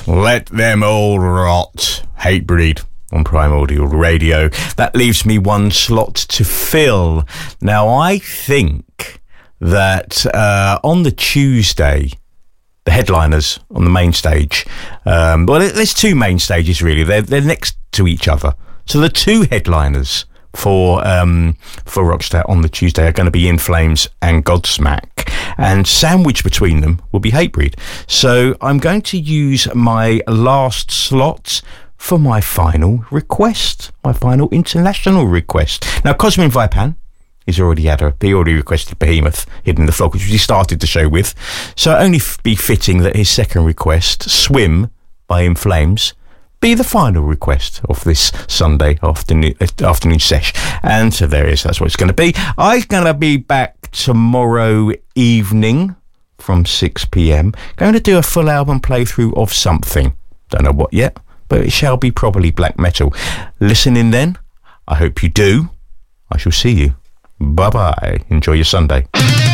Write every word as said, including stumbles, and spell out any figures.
Let them all rot. Hatebreed on Primordial Radio. That leaves me one slot to fill. Now, I think that uh, on the Tuesday, the headliners on the main stage, um, well, there's two main stages, really. They're, they're next to each other. So the two headliners for um, for Rockstar on the Tuesday are going to be In Flames and Godsmack, and sandwiched between them will be Hatebreed. So I'm going to use my last slot for my final request, my final international request. Now, Cosmin Vaipan, he's already had a, he already requested Behemoth, Hidden in the Fog, which he started the show with. So it only f- be fitting that his second request, Swim by In Flames, be the final request of this Sunday afternoon afternoon sesh. And so there it is, that's what it's going to be. I'm going to be back tomorrow evening from six p.m. Going to do a full album playthrough of something. Don't know what yet, but it shall be probably black metal. Listen in then. I hope you do. I shall see you. Bye-bye. Enjoy your Sunday.